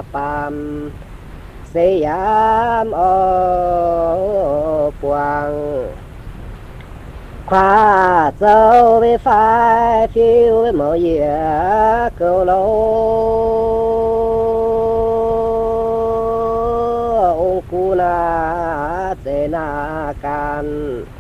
pam se yam ô quang khoa dâu với phai phiêu với mỏ dĩa câu lâu ông cu na tê na can